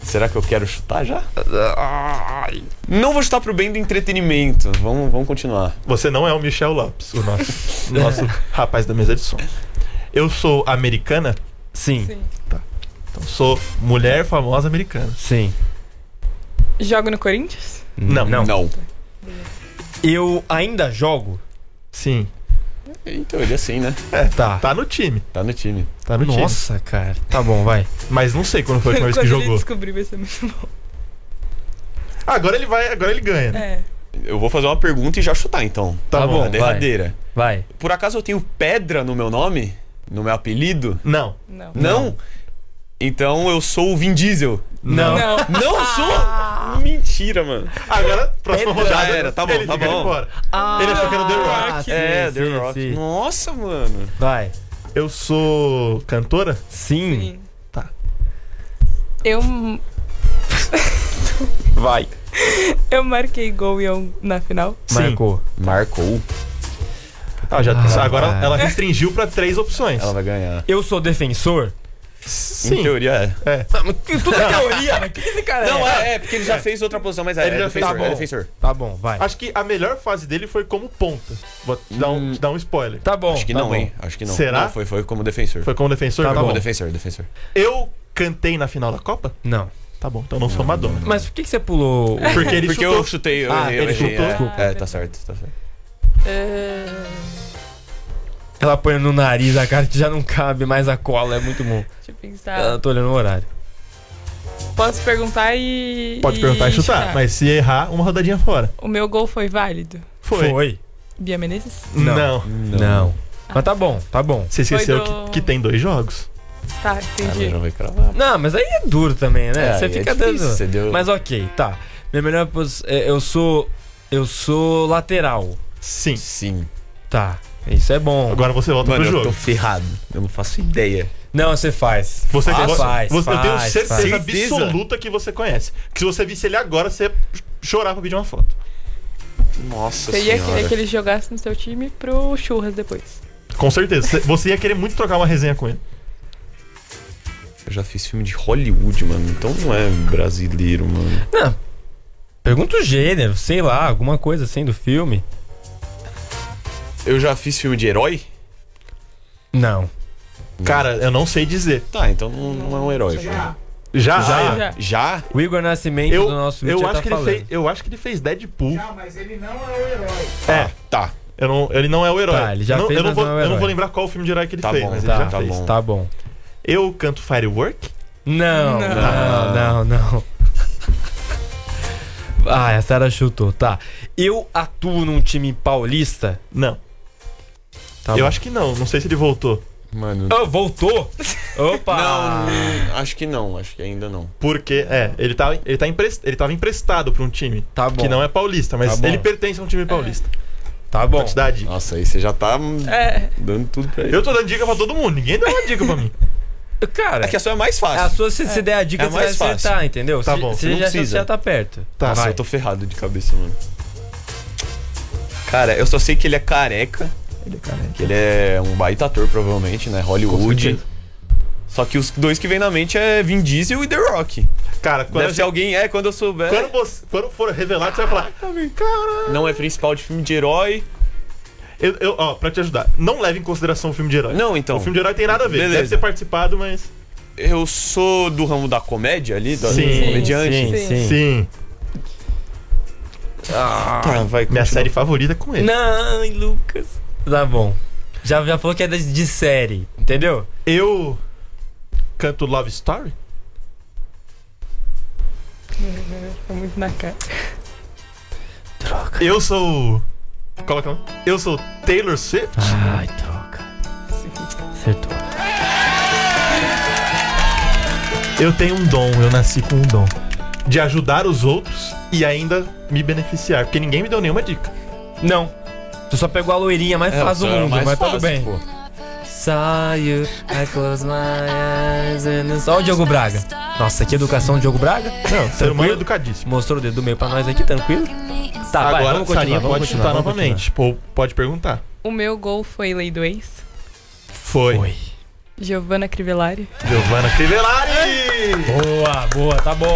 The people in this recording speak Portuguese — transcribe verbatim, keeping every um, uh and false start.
Será que eu quero chutar já? Não vou chutar pro bem do entretenimento. Vamos, vamos continuar. Você não é o Michel Lopes, o nosso, nosso rapaz da mesa de som. Eu sou americana? Sim. Sim. Tá. Então sou mulher famosa americana. Sim. Jogo no Corinthians? Não. Não. Não. Eu ainda jogo? Sim. Em teoria sim, né? É, Tá. tá no time. Tá no time. Tá no time. Nossa, cara. Tá bom, vai. Mas não sei quando foi a última vez que Quando ele jogou. descobrir vai ser muito bom. Ah, agora ele vai, agora ele ganha. É. Eu vou fazer uma pergunta e já chutar, então. Tá, Tá bom. bom. A vai. derradeira. Vai. Por acaso eu tenho pedra no meu nome? No meu apelido? Não. Não. Não? Então eu sou o Vin Diesel. Não. Não. Não sou? Mentira, mano. Agora, próxima Pedra. rodada. Já era, tá bom, ele tá fica bom. de fora. Ah, Ele achou que era o The Rock. sim, é, sim, The Rock. sim. Nossa, mano. Vai. Eu sou cantora? Sim. Sim. Tá. Eu, Vai. eu marquei gol em um- na final. Sim. Marcou. Marcou. Ah, já, Ah, agora vai. ela restringiu pra três opções. Ela vai ganhar. Eu sou defensor? Em Sim. teoria é. É. Ah, mas que- Tudo é teoria, mas o que que esse cara é? Não, é, é, porque ele já fez outra posição, mas é, Ele é já fez- defensor, tá é bom. defensor. Tá bom, vai. Acho que a melhor fase dele foi como ponta. Vou te dar um, Hum. te dar um spoiler. Tá bom. Acho que tá não, bom. hein? Acho que não. Será? Não, foi, foi como defensor. Foi como defensor? Tá Tá como bom. defensor, defensor. Eu cantei na final da Copa? Não. Tá bom, então não sou Madonna. Mas por que que você pulou? o- Porque ele Porque chutou. eu chutei, eu Ah, errei, eu ele errei. chutou, é. desculpa. É, tá certo, tá certo. É, Ela põe no nariz a cara que já não cabe mais a cola, é muito bom. deixa eu pensar. Eu tô olhando o horário. Posso perguntar e. Pode perguntar e chutar, mas se errar, uma rodadinha fora. O meu gol foi válido? Foi. Bia Menezes? Não. Não. Não. Mas tá bom, tá bom. Você esqueceu Foi do- que, que tem dois jogos? Tá, Ah, entendi. mas já vai cravar. Não, mas aí é duro também, né? É, Você aí fica é difícil, dando. você deu- Mas ok, tá. Minha melhor posição. Eu sou. Eu sou lateral. Sim. Sim. Tá. Isso é bom. Agora você volta Mano, pro eu jogo. tô ferrado. Eu não faço ideia. Não, você faz. Você, Faz, você, faz, você- eu tenho faz, certeza faz. Certeza? absoluta que você conhece. Que se você visse ele agora, você ia chorar pra pedir uma foto. Nossa Você ia senhora. querer que ele jogasse no seu time pro Churras depois. Com certeza. Você- Você ia querer muito trocar uma resenha com ele. Eu já fiz filme de Hollywood, mano. Então não é brasileiro, mano. Não. Pergunta o gênero, sei lá, alguma coisa assim do filme. Eu já fiz filme de herói? Não. Cara, eu não sei dizer. Tá, então não, não é um herói. Já? Já? Já. Já. Já? O Igor Nascimento Eu, do nosso eu, vídeo já acho tá que ele falando. fez, eu acho que ele fez Deadpool. Já, mas ele não é o herói. É, Tá. eu não, ele não é o herói. Tá, ele já eu não, fez, eu não mas vou, não é o eu não herói. vou lembrar qual o filme de herói que ele Tá fez, bom, mas Tá, ele já tá fez. bom. Tá bom. Eu canto Firework? Não, Não. não, não, não. Ah, a Sarah chutou, tá. Eu atuo num time paulista? Não. Tá eu bom. acho que não. Não sei se ele voltou. Mano. Oh, voltou? Opa! Não, não, acho que não. Acho que ainda não. Porque, é, ele, tá, ele, tá emprest, ele tava emprestado pra um time. Tá bom. Que não é paulista, mas Tá bom. ele pertence a um time paulista. Tá bom. Pra te dar a dica. Nossa, aí você já tá É. dando tudo pra ele. Eu tô dando dica pra todo mundo. Ninguém deu uma dica pra mim. Cara, É que a sua é mais fácil. a sua, se você der a dica, É você vai mais fácil. acertar, entendeu? Tá Se- bom, Você não já, precisa. já tá perto. Tá, Nossa, vai. eu tô ferrado de cabeça, mano. Cara, eu só sei que ele é careca. Ele é careca. Que ele é um baita ator, provavelmente, né? Com Hollywood. certeza. Só que os dois que vem na mente é Vin Diesel e The Rock. Cara, quando, Deve a ser gente- alguém, é, quando eu souber. quando, você, quando for revelado, você vai falar. Cara. Não é principal de filme de herói. Eu, eu, ó, pra te ajudar, não leve em consideração o filme de herói. Não, então. O filme de herói tem nada a ver. Beleza. Deve ser participado, mas. Eu sou do ramo da comédia ali, do Sim, comediante. sim, Sim. sim. Sim. Tá, vai. Minha continua. série favorita é com ele. Não, Lucas. Tá bom. Já, já falou que é de, de série, entendeu? Eu canto Love Story? Foi muito na cara. Eu sou. Coloca lá. Eu sou Taylor Swift? Ai, troca. Acertou. Eu tenho um dom, eu nasci com um dom. De ajudar os outros e ainda me beneficiar. Porque ninguém me deu nenhuma dica. Não. Você só pegou a loirinha mais É, fácil do o seu é mundo, mais mas fácil, tudo bem. pô. Saw you, I close my eyes and... Ó o Diogo Braga. Nossa, que educação, Diogo Braga. Não, ser humano Tranquilo? educadíssimo. Mostrou o dedo do meio pra nós aqui, tranquilo? Tá, vai, Agora, vamos continuar, Sarinha vamos pode continuar, chutar vamos novamente. Pô, pode perguntar. O meu gol foi Lei do Ex. Foi. Foi. Giovanna Crivellari. Giovanna Crivellari! Boa, boa, tá bom.